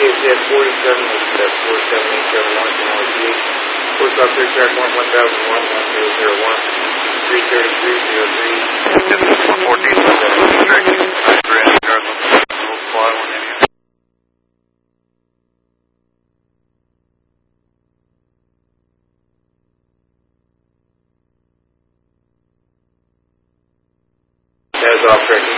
KCS 47 is at 4787 Washington Northeast. Post officer track 1001, 1001, 33303. This is 114, directing Grand Garden, fly 188. Has off track